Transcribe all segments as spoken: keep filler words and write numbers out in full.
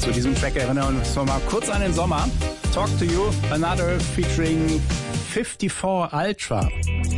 Zu diesem Track erinnern wir uns noch mal kurz an den Sommer. Talk to You, Another featuring fifty-four Ultra.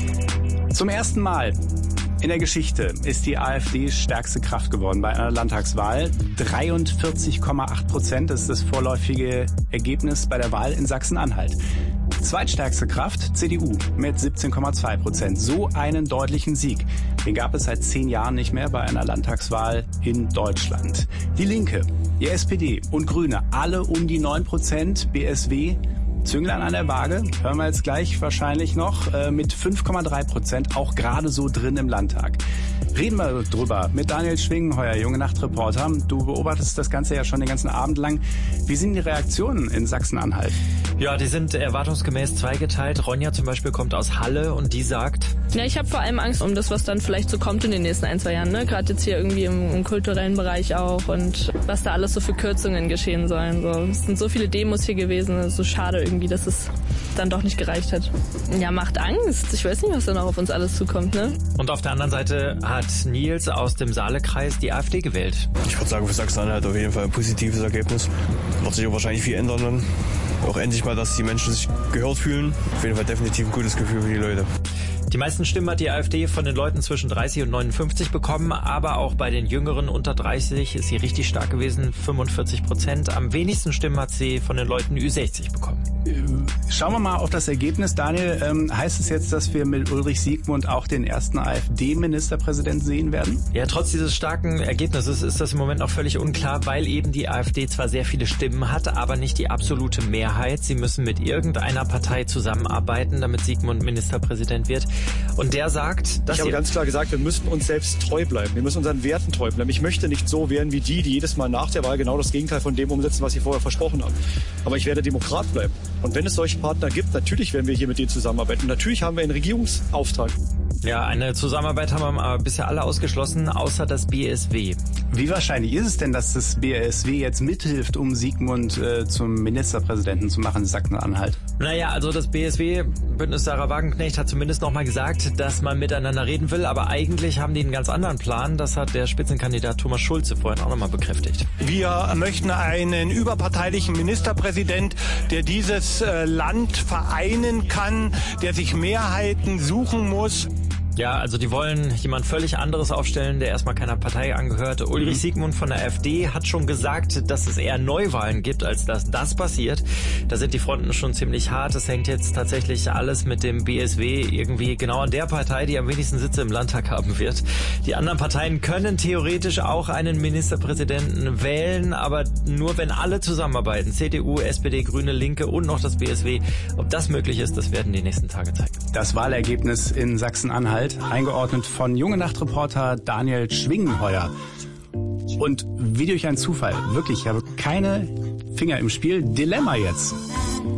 Zum ersten Mal in der Geschichte ist die AfD stärkste Kraft geworden bei einer Landtagswahl. dreiundvierzig Komma acht Prozent ist das vorläufige Ergebnis bei der Wahl in Sachsen-Anhalt. Zweitstärkste Kraft C D U mit siebzehn Komma zwei Prozent. So einen deutlichen Sieg, den gab es seit zehn Jahren nicht mehr bei einer Landtagswahl in Deutschland. Die Linke, die S P D und Grüne, alle um die neun Prozent. B S W, Zünglein an der Waage, hören wir jetzt gleich wahrscheinlich noch, äh, mit fünf Komma drei Prozent, auch gerade so drin im Landtag. Reden wir drüber mit Daniel Schwingenheuer, Junge Nacht-Reporter. Du beobachtest das Ganze ja schon den ganzen Abend lang. Wie sind die Reaktionen in Sachsen-Anhalt? Ja, die sind erwartungsgemäß zweigeteilt. Ronja zum Beispiel kommt aus Halle und die sagt... Ja, ich habe vor allem Angst um das, was dann vielleicht so kommt in den nächsten ein, zwei Jahren. Ne? Gerade jetzt hier irgendwie im, im kulturellen Bereich auch und was da alles so für Kürzungen geschehen sollen. So. Es sind so viele Demos hier gewesen. Es ist so schade irgendwie, dass es dann doch nicht gereicht hat. Ja, macht Angst. Ich weiß nicht, was da noch auf uns alles zukommt. Ne? Und auf der anderen Seite hat Nils aus dem Saalekreis die AfD gewählt. Ich würde sagen, für Sachsen-Anhalt auf jeden Fall ein positives Ergebnis. Wird sich auch wahrscheinlich viel ändern dann. Auch endlich mal, dass die Menschen sich gehört fühlen. Auf jeden Fall definitiv ein gutes Gefühl für die Leute. Die meisten Stimmen hat die AfD von den Leuten zwischen dreißig und neunundfünfzig bekommen, aber auch bei den Jüngeren unter dreißig ist sie richtig stark gewesen, fünfundvierzig Prozent. Am wenigsten Stimmen hat sie von den Leuten Ü sechzig bekommen. Schauen wir mal auf das Ergebnis. Daniel, ähm, heißt es jetzt, dass wir mit Ulrich Siegmund auch den ersten AfD-Ministerpräsidenten sehen werden? Ja, trotz dieses starken Ergebnisses ist das im Moment noch völlig unklar, weil eben die AfD zwar sehr viele Stimmen hat, aber nicht die absolute Mehrheit. Sie müssen mit irgendeiner Partei zusammenarbeiten, damit Siegmund Ministerpräsident wird. Und der sagt, dass ich habe ganz klar gesagt, wir müssen uns selbst treu bleiben. Wir müssen unseren Werten treu bleiben. Ich möchte nicht so werden wie die, die jedes Mal nach der Wahl genau das Gegenteil von dem umsetzen, was sie vorher versprochen haben. Aber ich werde Demokrat bleiben. Und wenn es solche Partner gibt, natürlich werden wir hier mit denen zusammenarbeiten. Und natürlich haben wir einen Regierungsauftrag. Ja, eine Zusammenarbeit haben wir aber bisher alle ausgeschlossen, außer das B S W. Wie wahrscheinlich ist es denn, dass das B S W jetzt mithilft, um Siegmund äh, zum Ministerpräsidenten zu machen, Sachsen-Anhalt? Naja, also das B S W, Bündnis Sarah Wagenknecht, hat zumindest noch mal gesagt, dass man miteinander reden will, aber eigentlich haben die einen ganz anderen Plan. Das hat der Spitzenkandidat Thomas Schulze vorhin auch noch mal bekräftigt. Wir möchten einen überparteilichen Ministerpräsident, der dieses äh, Land vereinen kann, der sich Mehrheiten suchen muss. Ja, also die wollen jemand völlig anderes aufstellen, der erstmal keiner Partei angehört. Ulrich mhm. Siegmund von der AfD hat schon gesagt, dass es eher Neuwahlen gibt, als dass das passiert. Da sind die Fronten schon ziemlich hart. Es hängt jetzt tatsächlich alles mit dem B S W irgendwie genau an der Partei, die am wenigsten Sitze im Landtag haben wird. Die anderen Parteien können theoretisch auch einen Ministerpräsidenten wählen, aber nur wenn alle zusammenarbeiten. C D U, S P D, Grüne, Linke und noch das B S W. Ob das möglich ist, das werden die nächsten Tage zeigen. Das Wahlergebnis in Sachsen-Anhalt, eingeordnet von Junge Nacht-Reporter Daniel Schwingenheuer. Und wie durch einen Zufall, wirklich, ich habe keine Finger im Spiel, Dilemma jetzt.